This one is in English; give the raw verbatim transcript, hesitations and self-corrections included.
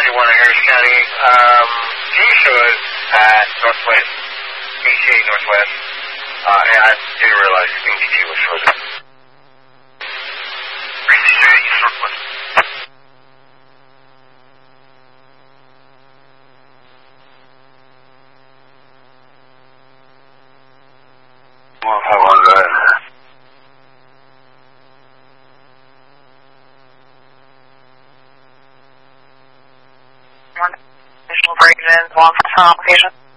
one in Harris County. Um, T shows at Northwest, B C A Northwest. Uh, and I didn't realize N D T was further. B C A East Northwest. We'll have one right. One additional break-in, long for some application.